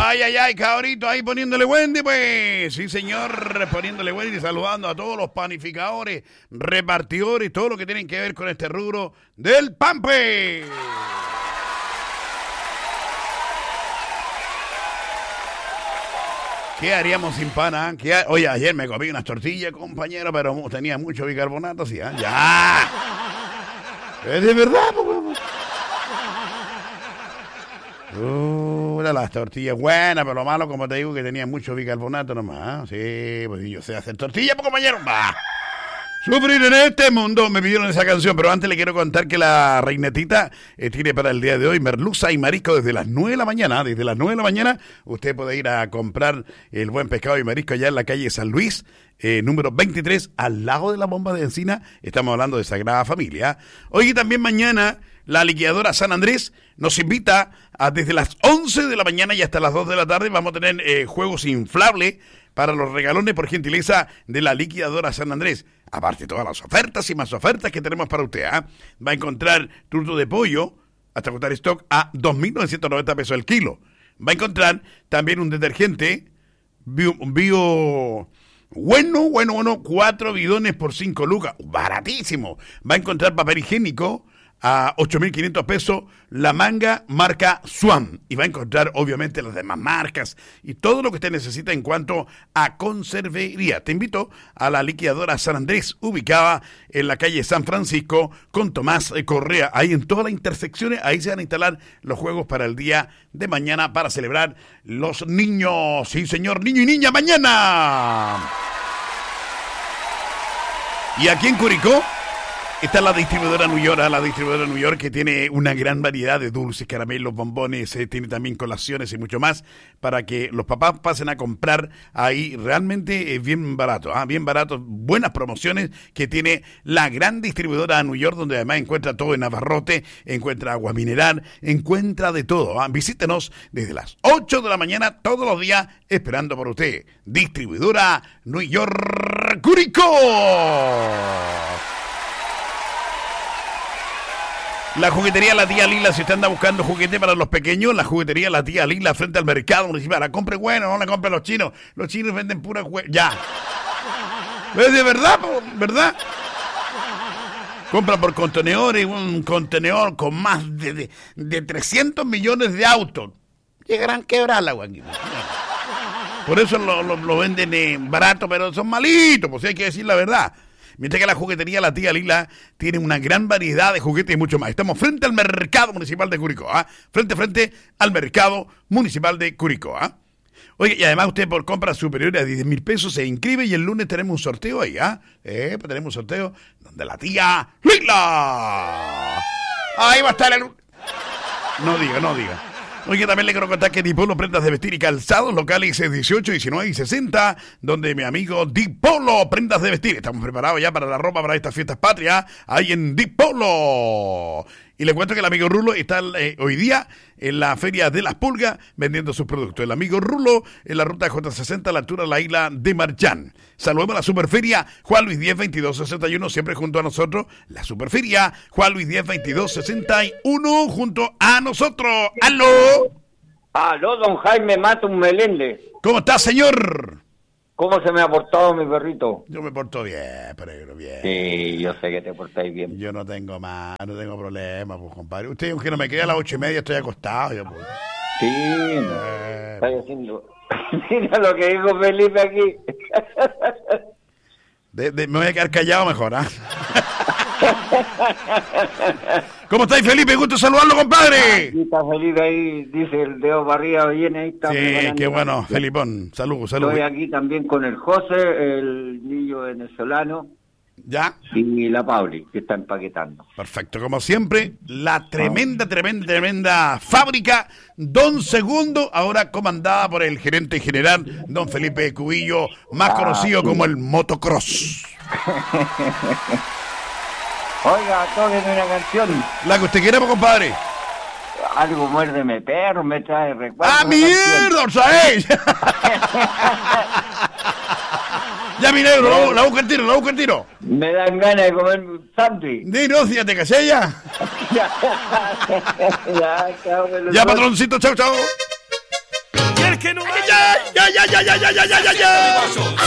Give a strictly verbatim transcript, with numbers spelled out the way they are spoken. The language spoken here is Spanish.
Ay, ay, ay, cabrito, ahí poniéndole Wendy, pues. Sí, señor, poniéndole Wendy, saludando a todos los panificadores, repartidores, todo lo que tienen que ver con este rubro del pampe. ¿Qué haríamos sin pana? ¿Qué ha... Oye, ayer me comí unas tortillas, compañero, pero tenía mucho bicarbonato, sí, ¿eh? ¡Ya! Es de verdad, pues. Uh, las tortillas buenas, pero lo malo, como te digo, que tenía mucho bicarbonato nomás. ¿eh? Sí, pues yo sé hacer tortillas, pues, compañero. ¡Bah! Sufrir en este mundo, me pidieron esa canción, pero antes le quiero contar que la Reinetita eh, tiene para el día de hoy merluza y marisco desde las nueve de la mañana. Desde las nueve de la mañana usted puede ir a comprar el buen pescado y marisco allá en la calle San Luis, eh, número veintitrés, al lado de la bomba de encina. Estamos hablando de Sagrada Familia. Hoy y también mañana la liquidadora San Andrés nos invita a desde las once de la mañana y hasta las dos de la tarde. Vamos a tener eh, juegos inflables para los regalones por gentileza de la liquidadora San Andrés. Aparte de todas las ofertas y más ofertas que tenemos para usted, ¿eh? Va a encontrar turno de pollo hasta agotar stock a dos mil novecientos noventa pesos el kilo. Va a encontrar también un detergente bio, bio bueno, bueno, bueno, cuatro bidones por cinco lucas, baratísimo. Va a encontrar papel higiénico a ocho mil quinientos pesos, la manga marca Swan. Y va a encontrar, obviamente, las demás marcas y todo lo que usted necesita en cuanto a conservería. Te invito a la liquidadora San Andrés, ubicada en la calle San Francisco, con Tomás Correa. Ahí en todas las intersecciones, ahí se van a instalar los juegos para el día de mañana para celebrar los niños. Sí, señor, niño y niña, mañana. Y aquí en Curicó está la distribuidora New York, la distribuidora New York que tiene una gran variedad de dulces, caramelos, bombones, eh, tiene también colaciones y mucho más para que los papás pasen a comprar ahí. Realmente es bien barato, ¿ah? bien barato, buenas promociones que tiene la gran distribuidora New York, donde además encuentra todo en abarrote, encuentra agua mineral, encuentra de todo. ¿ah? Visítenos desde las ocho de la mañana todos los días esperando por usted. Distribuidora New York Curicó. La juguetería La Tía Lila, si usted anda buscando juguete para los pequeños, la juguetería La Tía Lila frente al mercado municipal. La compre bueno, no la compre los chinos. Los chinos venden pura jue... Ya. Es de verdad, ¿verdad? Compra por contenedores, un contenedor con más de, de, de trescientos millones de autos. Llegarán a quebrar la guanguita. Por eso lo, lo, lo venden eh, barato, pero son malitos, pues hay que decir la verdad. Mientras que la juguetería La Tía Lila tiene una gran variedad de juguetes y mucho más. Estamos frente al Mercado Municipal de Curicó, ¿ah? Frente a frente al Mercado Municipal de Curicó, ¿ah? Oye, y además usted por compras superiores a diez mil pesos se inscribe y el lunes tenemos un sorteo ahí, ¿ah? Eh, pues tenemos un sorteo donde La Tía Lila. Ahí va a estar el... No diga, no diga. Oye, también le quiero contar que Dipolo, prendas de vestir y calzados, locales dieciocho, diecinueve y sesenta, donde mi amigo Dipolo, prendas de vestir. Estamos preparados ya para la ropa para estas fiestas patrias, ahí en Dipolo. Y le cuento que el amigo Rulo está eh, hoy día en la Feria de las Pulgas vendiendo sus productos. El amigo Rulo en la ruta J sesenta a la altura de la isla de Marchán. Saludemos a la Superferia Juan Luis diez veintidós sesenta y uno, siempre junto a nosotros. La Superferia Juan Luis diez veintidós sesenta y uno junto a nosotros. ¡Aló! Aló, don Jaime Matus Meléndez. ¿Cómo está, señor? ¿Cómo se me ha portado mi perrito? Yo me porto bien, pero bien. Sí, yo sé que te portáis bien. Yo no tengo más, no tengo problema, pues, compadre. Usted, aunque no me quede a las ocho y media, estoy acostado. Yo, pues. Sí, eh, está haciendo... Mira lo que dijo Felipe aquí. De, de, me voy a quedar callado mejor, ¿ah? ¿Cómo estáis, Felipe? Gusto saludarlo, compadre. Aquí está Felipe ahí, dice el dedo para arriba, viene ahí. Está sí, qué bueno, Felipón. Saludos, saludos. Estoy aquí también con el José, el niño venezolano. ¿Ya? Y la Pauli, que está empaquetando. Perfecto, como siempre, la tremenda, tremenda, tremenda fábrica Don Segundo, ahora comandada por el gerente general, don Felipe Cubillo, más ah, conocido sí. como el Motocross. Oiga, tóqueme una canción. La que usted quiera, compadre. Algo muérdeme perro, me trae recuerdo. ¡Ah, mierda, ¿sabes? Ya, mi negro, la, la busca el tiro, la busca el tiro. Me dan ganas de comer sándwich. Dino, ya te casé ya. ya, ya, ya, patroncito, chao, chao. Y el que que no ya, ya, ya, ya, ya, ya, ya, ya, ya, ya.